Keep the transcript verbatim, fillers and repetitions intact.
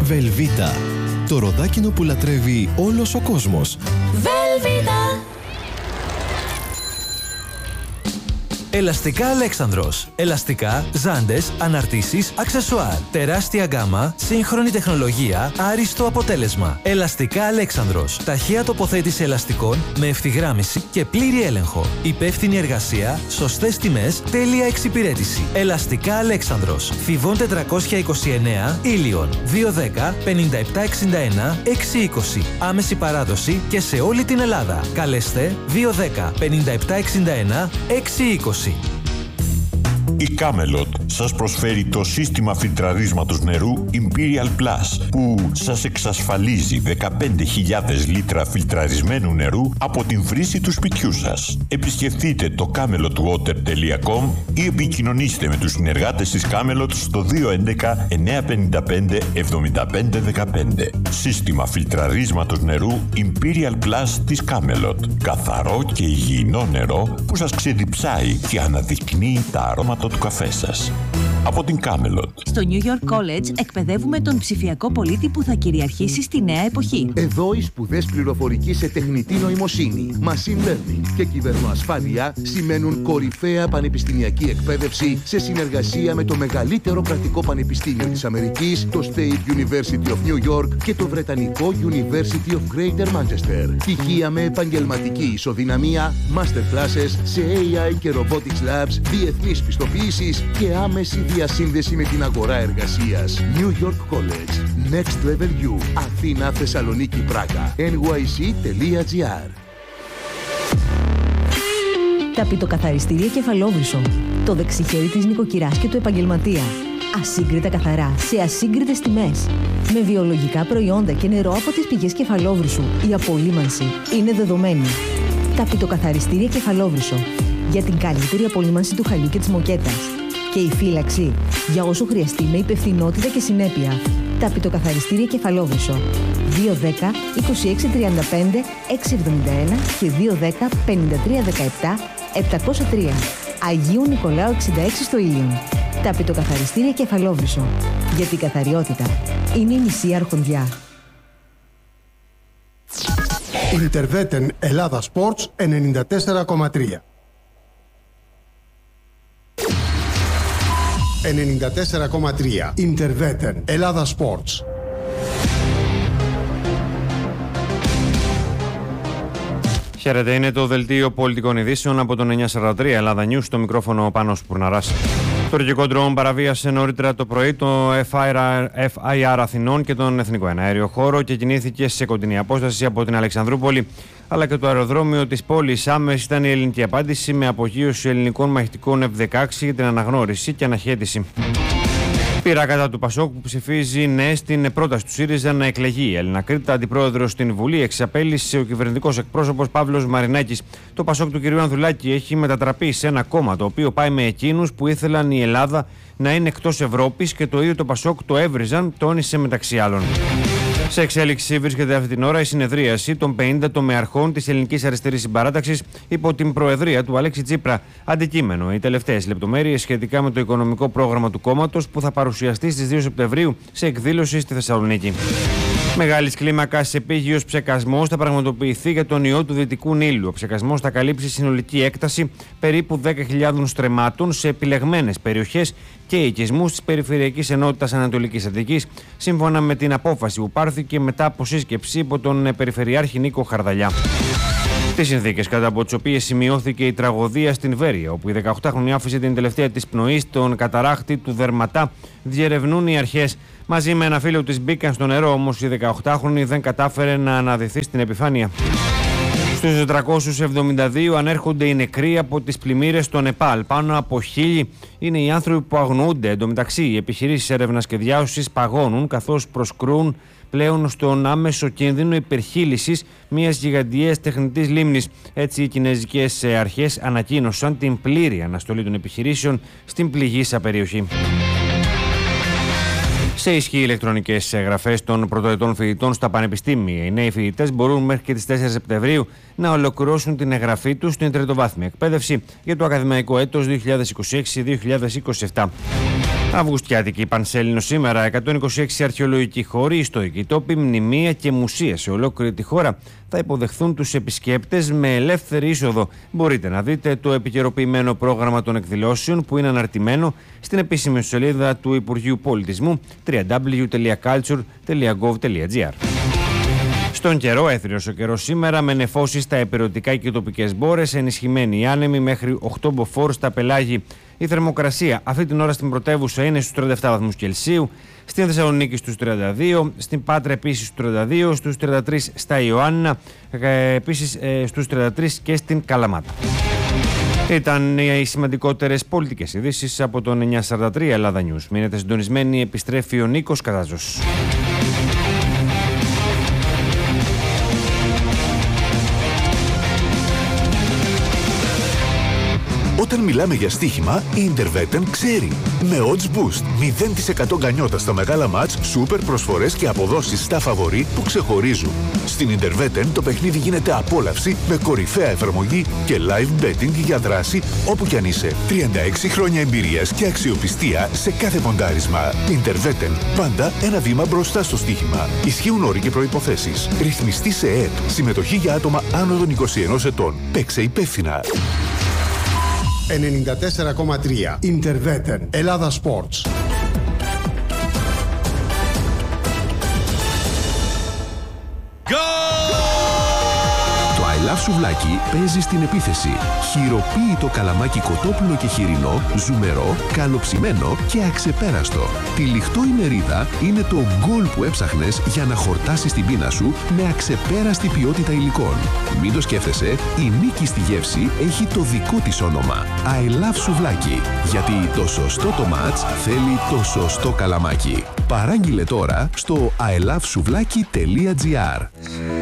Βελβίτα. Το ροδάκινο που λατρεύει όλος ο κόσμος. Βελβίτα. Ελαστικά Αλέξανδρος. Ελαστικά, ζάντες, αναρτήσεις, αξεσουάρ. Τεράστια γκάμα, σύγχρονη τεχνολογία, άριστο αποτέλεσμα. Ελαστικά Αλέξανδρος. Ταχεία τοποθέτηση ελαστικών με ευθυγράμμιση και πλήρη έλεγχο. Υπεύθυνη εργασία, σωστές τιμές, τέλεια εξυπηρέτηση. Ελαστικά Αλέξανδρος. Θηβών τετρακόσια είκοσι εννέα, Ήλιον. δύο δέκα πενήντα επτά εξήντα ένα εξακόσια είκοσι. Άμεση παράδοση και σε όλη την Ελλάδα. Καλέστε δύο δέκα πενήντα επτά εξήντα ένα εξακόσια είκοσι. Η Camelot σας προσφέρει το σύστημα φιλτραρίσματος νερού Imperial Plus που σας εξασφαλίζει δεκαπέντε χιλιάδες λίτρα φιλτραρισμένου νερού από την βρύση του σπιτιού σας. Επισκεφτείτε το camelot water τελεία com ή επικοινωνήστε με τους συνεργάτες της Camelot στο δύο έντεκα εννιακόσια πενήντα πέντε εβδομήντα πέντε δεκαπέντε. Σύστημα φιλτραρίσματος νερού Imperial Plus της Camelot. Καθαρό και υγιεινό νερό που σας ξεδιψάει και αναδεικνύει τα αρώματα του καφέ σας. Από την Camelot. Στο New York College εκπαιδεύουμε τον ψηφιακό πολίτη που θα κυριαρχήσει στη νέα εποχή. Εδώ οι σπουδές πληροφορικής σε τεχνητή νοημοσύνη, machine learning και κυβερνοασφάλεια σημαίνουν κορυφαία πανεπιστημιακή εκπαίδευση σε συνεργασία με το μεγαλύτερο κρατικό πανεπιστήμιο της Αμερικής, το State University of New York και το βρετανικό University of Greater Manchester. Πτυχία με επαγγελματική ισοδυναμία, master classes σε έι άι και robotics labs, διεθνείς πιστοποιήσεις και άμεση διασύνδεση με την αγορά εργασίας. New York College. Next Level U. Αθήνα, Θεσσαλονίκη, Πράγα. εν γουάι σι τελεία τζι άρ. Ταπητοκαθαριστήρια Κεφαλόβρυσο. Το δεξιχέρι της νοικοκυράς και του επαγγελματία. Ασύγκριτα καθαρά, σε ασύγκριτες τιμές. Με βιολογικά προϊόντα και νερό από τις πηγές Κεφαλόβρυσου. Η απολύμανση είναι δεδομένη. Ταπητοκαθαριστήρια Κεφαλόβρυσο. Για την καλύτερη απολύμανση του χαλιού και της μοκέτας. Και η φύλαξη για όσο χρειαστεί με υπευθυνότητα και συνέπεια. Ταπητοκαθαριστήρια Κεφαλόβρυσο. δύο δέκα είκοσι έξι τριάντα πέντε εξακόσια εβδομήντα ένα και δύο δέκα πενήντα τρία δεκαεπτά επτακόσια τρία. Αγίου Νικολάου εξήντα έξι στο Ήλιον. Ταπητοκαθαριστήρια Κεφαλόβρυσο. Γιατί η καθαριότητα είναι η μισή αρχοντιά. Ιντερβέτεν Ελλάδα Sports ενενήντα τέσσερα κόμμα τρία. ενενήντα τέσσερα κόμμα τρία. Ιντερβέτεν Ελλάδα Sports. Χαίρετε, είναι το δελτίο πολιτικών ειδήσεων από τον εννιακόσια σαράντα τρία Ελλάδα News, στο μικρόφωνο ο Πάνος Πουρναράς. Το τουρκικό ντρόουν παραβίασε νωρίτερα το πρωί το εφ άι αρ Αθηνών και τον Εθνικό Εναέριο Χώρο και κινήθηκε σε κοντινή απόσταση από την Αλεξανδρούπολη, αλλά και το αεροδρόμιο της πόλης. Άμεση ήταν η ελληνική απάντηση με απογείωση ελληνικών μαχητικών εφ δεκαέξι για την αναγνώριση και αναχέτηση. Πήρα κατά του Πασόκ που ψηφίζει ναι στην πρόταση του ΣΥΡΙΖΑ να εκλεγεί η Έλληνα Κρήτα αντιπρόεδρος στην Βουλή, εξαπέλυσε ο κυβερνητικός εκπρόσωπος Παύλος Μαρινάκης. Το Πασόκ του κ. Ανδουλάκη έχει μετατραπεί σε ένα κόμμα το οποίο πάει με εκείνους που ήθελαν η Ελλάδα να είναι εκτός Ευρώπης και το ίδιο το Πασόκ το έβριζαν, τόνισε μεταξύ άλλων. Σε εξέλιξη βρίσκεται αυτή την ώρα η συνεδρίαση των πενήντα τομεαρχών της Ελληνικής Αριστερής Συμπαράταξης υπό την προεδρία του Αλέξη Τσίπρα. Αντικείμενο οι τελευταίες λεπτομέρειες σχετικά με το οικονομικό πρόγραμμα του κόμματος που θα παρουσιαστεί στις δύο Σεπτεμβρίου σε εκδήλωση στη Θεσσαλονίκη. Μεγάλης κλίμακας επίγειος ψεκασμός θα πραγματοποιηθεί για τον ιό του Δυτικού Νείλου. Ο ψεκασμός θα καλύψει συνολική έκταση περίπου δέκα χιλιάδων στρεμμάτων σε επιλεγμένες περιοχές και οικισμούς της Περιφερειακής Ενότητας Ανατολικής Αττικής, σύμφωνα με την απόφαση που πάρθηκε μετά από σύσκεψη υπό τον Περιφερειάρχη Νίκο Χαρδαλιά. Τις συνθήκες κατά από τις οποίες σημειώθηκε η τραγωδία στην Βέρεια, όπου η δεκαοκτάχρονη άφησε την τελευταία της πνοή στον καταράχτη του Δερματά, διερευνούν οι αρχές. Μαζί με ένα φίλο της μπήκαν στο νερό, όμως η δεκαοκτάχρονη δεν κατάφερε να αναδυθεί στην επιφάνεια. Στους τετρακόσιους εβδομήντα δύο ανέρχονται οι νεκροί από τις πλημμύρες στο Νεπάλ. Πάνω από χίλιοι είναι οι άνθρωποι που αγνοούνται. Εν τω μεταξύ, οι επιχειρήσεις έρευνας και διάσωσης παγώνουν, καθώς προσκρούν πλέον στον άμεσο κίνδυνο υπερχείλησης μιας γιγαντιαίας τεχνητής λίμνης. Έτσι, οι κινέζικες αρχές ανακοίνωσαν την πλήρη αναστολή των επιχειρήσεων στην πληγήσα περιοχή. Σε ισχύ ηλεκτρονικές εγγραφές των πρωτοετών φοιτητών στα πανεπιστήμια. Οι νέοι φοιτητές μπορούν μέχρι και τις τέσσερις Σεπτεμβρίου να ολοκληρώσουν την εγγραφή τους στην τριτοβάθμια εκπαίδευση για το ακαδημαϊκό έτος δύο χιλιάδες είκοσι έξι δύο χιλιάδες είκοσι επτά. Αυγουστιάτικη Πανσέλινο σήμερα. εκατόν είκοσι έξι αρχαιολογικοί χώροι, ιστορικοί τόποι, μνημεία και μουσεία σε ολόκληρη τη χώρα θα υποδεχθούν τους επισκέπτες με ελεύθερη είσοδο. Μπορείτε να δείτε το επικαιροποιημένο πρόγραμμα των εκδηλώσεων που είναι αναρτημένο στην επίσημη σελίδα του Υπουργείου Πολιτισμού double-u double-u double-u τελεία culture τελεία gov τελεία gr. Στον καιρό, έθριος ο καιρός σήμερα με νεφώσεις στα ηπειρωτικά και τοπικές μπόρες, ενισχυμένοι άνεμοι μέχρι οκτώ μποφόρ στα πελάγη. Η θερμοκρασία αυτή την ώρα στην πρωτεύουσα είναι στους τριάντα επτά βαθμούς Κελσίου, στην Θεσσαλονίκη στους τριάντα δύο, στην Πάτρα επίσης στους τριάντα δύο, στους τριάντα τρεις στα Ιωάννινα, επίσης στους τριάντα τρεις και στην Καλαμάτα. Ήταν οι σημαντικότερες πολιτικές ειδήσεις από τον εννιακόσια σαράντα τρία Ελλάδα News. Μείνετε συντονισμένοι, επιστρέφει ο Νίκος Κατάζος. Όταν μιλάμε για στοίχημα, η Interveten ξέρει. Με Odds Boost, μηδέν τοις εκατό γκανιότα στα μεγάλα μάτς, σούπερ προσφορές και αποδόσεις στα φαβορί που ξεχωρίζουν. Στην Interveten το παιχνίδι γίνεται απόλαυση με κορυφαία εφαρμογή και live betting για δράση όπου κι αν είσαι. τριάντα έξι χρόνια εμπειρίας και αξιοπιστία σε κάθε ποντάρισμα. Interveten, πάντα ένα βήμα μπροστά στο στοίχημα. Ισχύουν όροι και προϋποθέσεις. Ρυθμιστή σε ΕΕΠ. Συμμετοχή για άτομα άνω των είκοσι ενός ετών. Παίξε υπεύθυνα. ενενήντα τέσσερα κόμμα τρία Interveten Ελλάδα Sports. I Love Σουβλάκι παίζει στην επίθεση. Χειροποίητο καλαμάκι κοτόπουλο και χοιρινό, ζουμερό, καλοψημένο και αξεπέραστο. Τυλιχτό η μερίδα είναι το γκολ που έψαχνες για να χορτάσεις την πείνα σου με αξεπέραστη ποιότητα υλικών. Μην το σκέφτεσαι, η νίκη στη γεύση έχει το δικό της όνομα. I Love Σουβλάκι. Γιατί το σωστό το μάτς θέλει το σωστό καλαμάκι. Παράγγειλε τώρα στο άι λαβ σουβλάκι τελεία τζι άρ.